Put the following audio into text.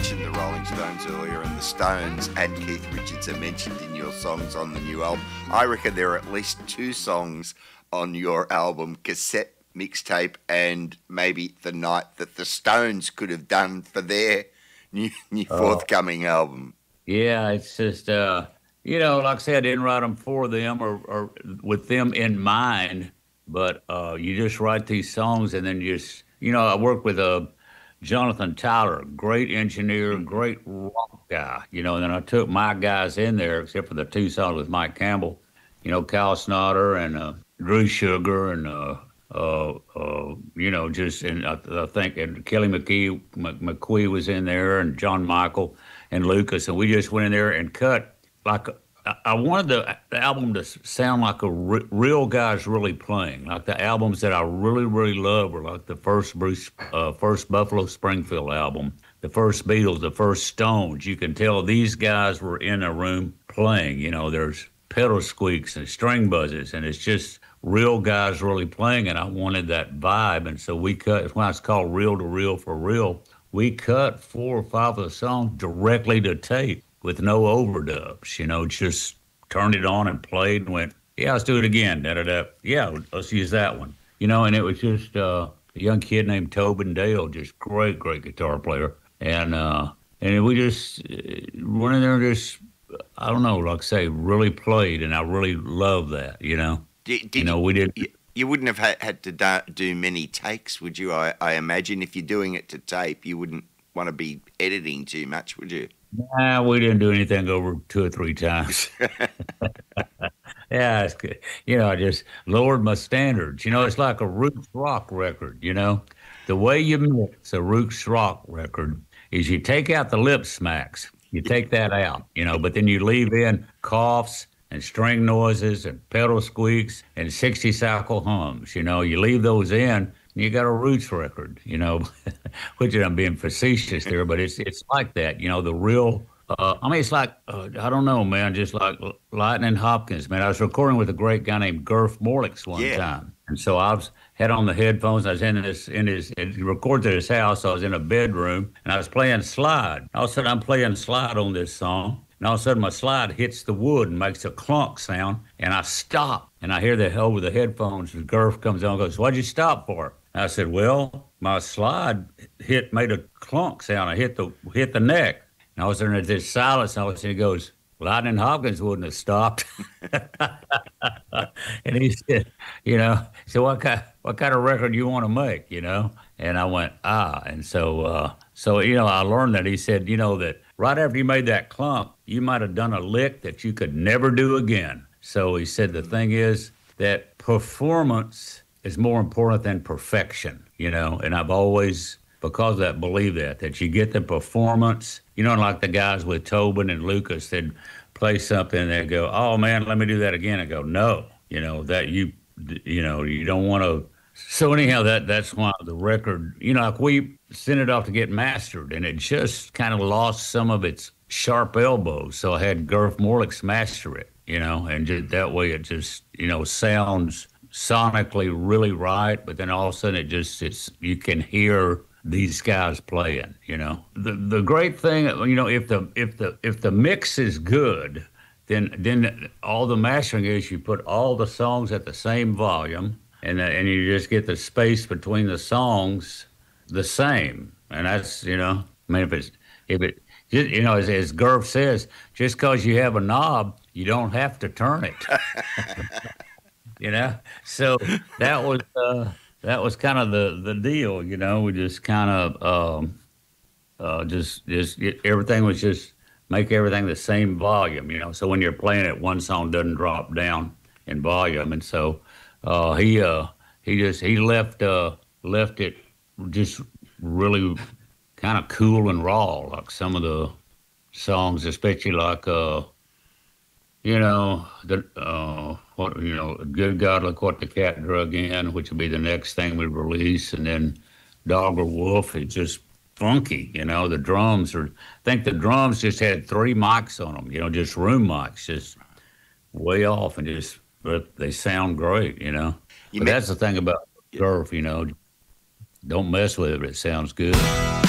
mentioned the Rolling Stones earlier, and the Stones and Keith Richards are mentioned in your songs on the new album. I reckon there are at least 2 songs on your album, cassette, mixtape, and maybe The Night, that the Stones could have done for their new forthcoming album. Yeah, it's just, like I said, I didn't write them for them or with them in mind, but you just write these songs and then I work with Jonathan Tyler, great engineer, great rock guy, and then I took my guys in there, except for the 2 songs with Mike Campbell, Kyle Snotter and Drew Sugar and, I think and Kelly McQuee was in there and John Michael and Lucas, and we just went in there and cut like I wanted the album to sound like real guys really playing. Like the albums that I really, really love were like the first Buffalo Springfield album, the first Beatles, the first Stones. You can tell these guys were in a room playing. There's pedal squeaks and string buzzes, and it's just real guys really playing, and I wanted that vibe. And so we cut, it's why it's called Reel to Reel for Real. We cut 4 or 5 of the songs directly to tape with no overdubs, just turned it on and played and went, yeah, let's do it again, da-da-da. Yeah, let's use that one. And it was just a young kid named Tobin Dale, just great guitar player. And we just went in there and just, I don't know, like I say, really played, and I really love that, we did. You wouldn't have had to do many takes, would you? I imagine if you're doing it to tape, you wouldn't want to be editing too much, would you? Nah, we didn't do anything over 2 or 3 times. Yeah, it's good. I just lowered my standards. It's like a roots rock record, The way you mix a roots rock record is you take out the lip smacks. You take that out, but then you leave in coughs and string noises and pedal squeaks and 60-cycle hums. You leave those in, you got a roots record, which I'm being facetious there, but it's like that, the real, it's like, I don't know, man, just like Lightning Hopkins, man. I was recording with a great guy named Garth Morlix one time. And so I had on the headphones. I was he recorded at his house. I was in a bedroom and I was playing slide. All of a sudden I'm playing slide on this song. And all of a sudden my slide hits the wood and makes a clunk sound. And I stop and I hear over the headphones and Garth comes on and goes, "What'd you stop for?" I said, "Well, my slide made a clunk sound. I hit the neck." And all of a sudden there's silence. And all of a sudden he goes, "Lightning Hopkins wouldn't have stopped." And he said, "So what kind of record do you want to make?" And I went, And so I learned that. He said, that right after you made that clunk, you might have done a lick that you could never do again. So he said, the thing is that performance is more important than perfection, and I've always, because of that, believe that you get the performance, like the guys with Tobin and Lucas, they'd play something and they'd go, "Oh man, let me do that again." I go, "No, that you don't want to." So anyhow, that's why the record, like we sent it off to get mastered and it just kind of lost some of its sharp elbows. So I had Garth Morlix master it, and just that way it just, sounds sonically really right, but then all of a sudden you can hear these guys playing, The great thing, if the mix is good, then all the mastering is you put all the songs at the same volume, and you just get the space between the songs the same, and that's as Garth says, just because you have a knob, you don't have to turn it. So that was kind of the deal, we just kind of everything was just make everything the same volume, so when you're playing it, one song doesn't drop down in volume. And so he left it just really kind of cool and raw, like some of the songs, especially like Good God, Look What the Cat Drug In, which will be the next thing we release, and then Dog or Wolf. It's just funky, the drums I think the drums just had 3 mics on them, just room mics, just way off, and but they sound great, But that's the thing about Garth, don't mess with it, it sounds good.